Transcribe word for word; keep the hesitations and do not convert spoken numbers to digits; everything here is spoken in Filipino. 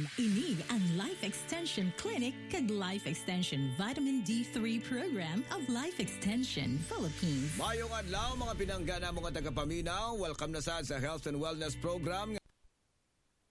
Ini ang Life Extension Clinic kag Life Extension Vitamin D three Program of Life Extension Philippines. Mayong adlaw mga pinanggana mga tagapaminaw. Welcome na sa sa Health and Wellness Program.